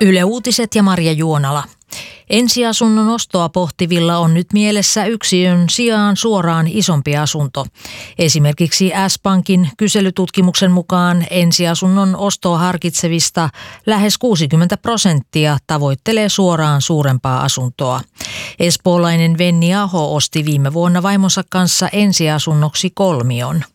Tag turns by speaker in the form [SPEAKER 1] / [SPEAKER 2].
[SPEAKER 1] Yle Uutiset ja Marja Juonala. Ensiasunnon ostoa pohtivilla on nyt mielessä yksiön sijaan suoraan isompi asunto. Esimerkiksi S-Pankin kyselytutkimuksen mukaan ensiasunnon ostoa harkitsevista lähes 60% tavoittelee suoraan suurempaa asuntoa. Espoolainen Venni Aho osti viime vuonna vaimonsa kanssa ensiasunnoksi kolmion.